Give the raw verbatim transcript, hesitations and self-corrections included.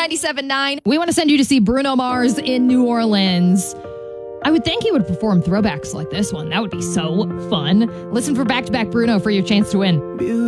ninety-seven point nine. We want to send you to see Bruno Mars in New Orleans. I would think he would perform throwbacks like this one. That would be so fun. Listen for Back to Back Bruno for your chance to win.